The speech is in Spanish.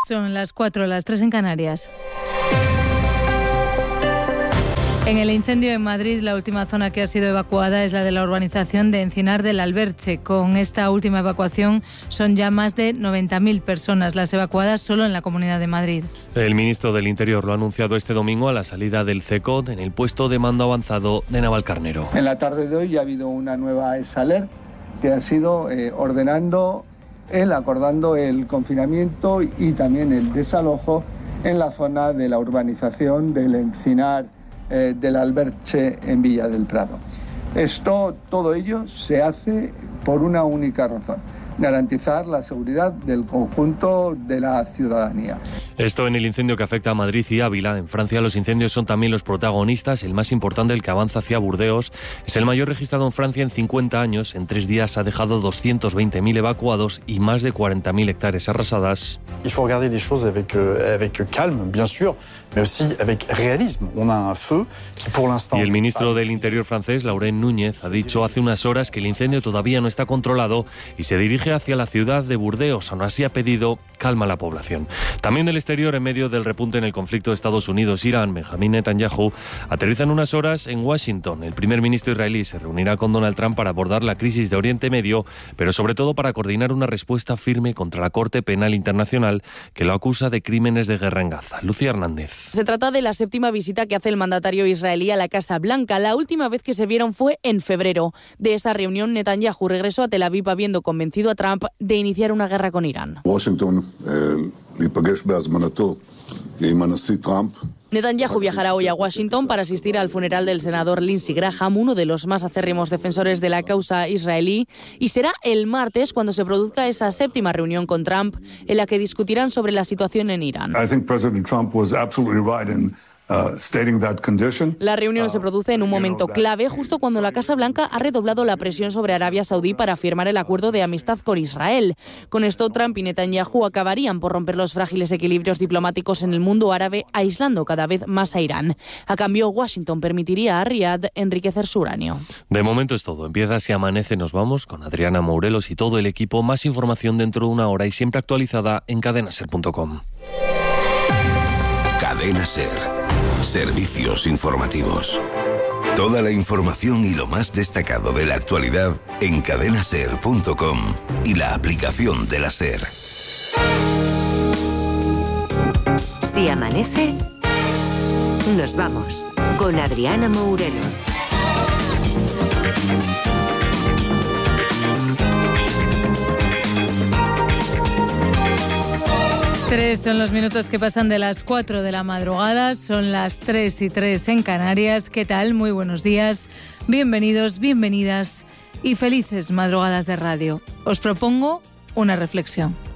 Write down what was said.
Son las 4, las 3 en Canarias. En el incendio en Madrid, la última zona que ha sido evacuada es la de la urbanización de Encinar del Alberche. Con esta última evacuación son ya más de 90.000 personas las evacuadas solo en la Comunidad de Madrid. El ministro del Interior lo ha anunciado este domingo a la salida del CECOT en el puesto de mando avanzado de Navalcarnero. En la tarde de hoy ya ha habido una nueva ESALER que ha sido acordando el confinamiento y también el desalojo en la zona de la urbanización del Encinar del Alberche en Villa del Prado. Todo ello se hace por una única razón: garantizar la seguridad del conjunto de la ciudadanía. Esto en el incendio que afecta a Madrid y Ávila. En Francia los incendios son también los protagonistas. El más importante, el que avanza hacia Burdeos, es el mayor registrado en Francia en 50 años. En 3 días ha dejado 220.000 evacuados y más de 40.000 hectáreas arrasadas. Il faut regarder les choses avec calme, bien sûr, mais aussi avec réalisme. On a un feu qui pour l'instant. Y el ministro del Interior francés, Laurent Núñez, ha dicho hace unas horas que el incendio todavía no está controlado y se dirige hacia la ciudad de Burdeos. Aún así ha pedido calma a la población. También del exterior, en medio del repunte en el conflicto de Estados Unidos-Irán, Benjamín Netanyahu aterriza en unas horas en Washington. El primer ministro israelí se reunirá con Donald Trump para abordar la crisis de Oriente Medio, pero sobre todo para coordinar una respuesta firme contra la Corte Penal Internacional que lo acusa de crímenes de guerra en Gaza. Lucía Hernández. Se trata de la 7ª visita que hace el mandatario israelí a la Casa Blanca. La última vez que se vieron fue en febrero. De esa reunión, Netanyahu regresó a Tel Aviv habiendo convencido a Trump de iniciar una guerra con Irán. Netanyahu viajará hoy a Washington para asistir al funeral del senador Lindsey Graham, uno de los más acérrimos defensores de la causa israelí, y será el martes cuando se produzca esa 7ª reunión con Trump en la que discutirán sobre la situación en Irán. La reunión se produce en un momento clave, justo cuando la Casa Blanca ha redoblado la presión sobre Arabia Saudí para firmar el acuerdo de amistad con Israel. Con esto, Trump y Netanyahu acabarían por romper los frágiles equilibrios diplomáticos en el mundo árabe, aislando cada vez más a Irán. A cambio, Washington permitiría a Riad enriquecer su uranio. De momento es todo. Empieza Si Amanece. Nos vamos con Adriana Mourelos y todo el equipo. Más información dentro de una hora y siempre actualizada en cadenaser.com. Cadena Ser. Servicios informativos. Toda la información y lo más destacado de la actualidad en cadenaser.com y la aplicación de la Ser. Si amanece, nos vamos con Adriana Mourelos. Tres son los minutos que pasan de las 4 de la madrugada, son las 3:03 en Canarias. ¿Qué tal? Muy buenos días, bienvenidos, bienvenidas y felices madrugadas de radio. Os propongo una reflexión.